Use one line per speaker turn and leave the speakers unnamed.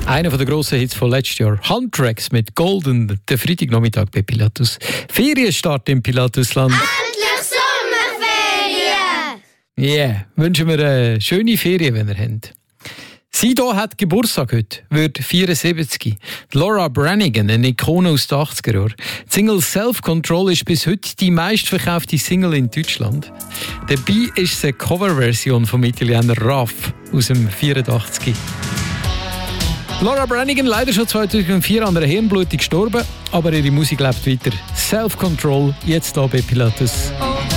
Einer der grossen Hits von letztes Jahr. Handtracks mit Golden, der Freitagnachmittag bei Pilatus. Ferienstart im Pilatusland.
Endlich Sommerferien!
Yeah, wünschen wir eine schöne Ferien, wenn ihr habt. Sie hier hat Geburtstag heute, wird 74. Laura Branigan, eine Ikone aus den 80er Jahren. Die Single Self-Control ist bis heute die meistverkaufte Single in Deutschland. Dabei ist es eine Coverversion vom Italiener Raff aus dem 84. Laura Branigan, leider schon 2004 an einer Hirnblutung gestorben, aber ihre Musik lebt weiter. Self-Control, jetzt hier bei Pilatus.